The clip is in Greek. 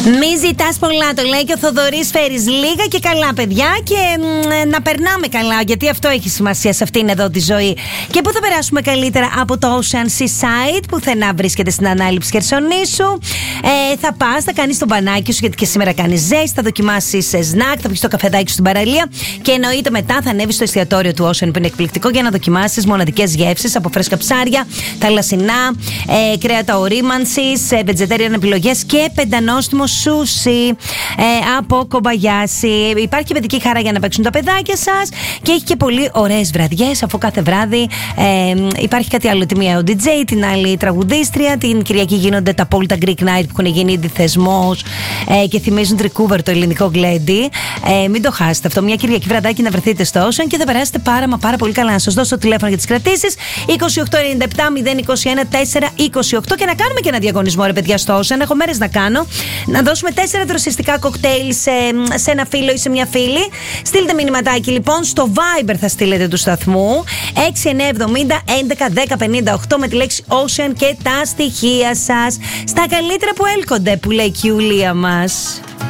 Μη ζητάς πολλά, το λέει και ο Θοδωρής Φέρης. Λίγα και καλά, παιδιά, και να περνάμε καλά, γιατί αυτό έχει σημασία σε αυτήν εδώ τη ζωή. Και πού θα περάσουμε καλύτερα από το Ocean Seaside, που πουθενά βρίσκεται στην ανάληψη Χερσονήσου. Θα πας, θα κάνεις το μπανάκι σου, γιατί και σήμερα κάνεις ζέστη. Θα δοκιμάσεις σνακ, θα πιεις το καφεδάκι σου στην παραλία. Και εννοείται μετά θα ανέβεις στο εστιατόριο του Ocean, που είναι εκπληκτικό, για να δοκιμάσεις μοναδικές γεύσεις από φρέσκα ψάρια, θαλασσινά, κρέατα ορίμανσης, vegetarian επιλογές και πεντανόστιμο σούσι από Κομπαγιάση. Υπάρχει και παιδική χαρά για να παίξουν τα παιδάκια σας και έχει και πολύ ωραίες βραδιές, αφού κάθε βράδυ υπάρχει κάτι άλλο. Τη μία ο DJ, την άλλη τραγουδίστρια. Την Κυριακή γίνονται τα Polta Greek Night, που έχουν γίνει ήδη θεσμός και θυμίζουν τρικούβερ το ελληνικό γκλέντι. Μην το χάσετε αυτό. Μια Κυριακή βραδάκι να βρεθείτε στο Ocean και θα περάσετε πάρα πολύ καλά. Να σας δώσω το τηλέφωνο για τις κρατήσεις 2897 021 428 και να κάνουμε και ένα διαγωνισμό, ρε παιδιά, στο Ocean. Έχω μέρες να κάνω. Να δώσουμε 4 δροσιστικά κοκτέιλ σε ένα φίλο ή σε μια φίλη. Στείλτε μηνυματάκι λοιπόν στο Viber, θα στείλετε του σταθμού 6970 11 10 58 με τη λέξη Ocean και τα στοιχεία σας. Στα καλύτερα που έλκονται, που λέει και η Ιουλία μας.